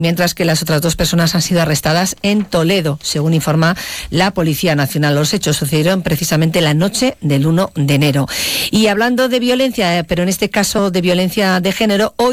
mientras que las otras 2 personas han sido arrestadas en Toledo, según informa la Policía Nacional. Los hechos sucedieron precisamente la noche del 1 de enero. Y hablando de violencia, pero en este caso de violencia de género, hoy